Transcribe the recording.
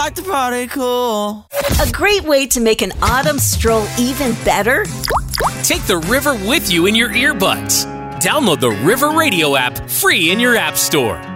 like the party cool. A great way to make an autumn stroll even better? Take the river with you in your earbuds. Download the River Radio app free in your app store.